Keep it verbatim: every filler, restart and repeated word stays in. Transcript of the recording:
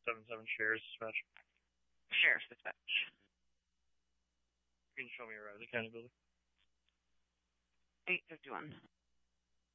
seven seven Sheriff's Dispatch. Sheriff's Dispatch. You can show me around the county building. eight fifty-one.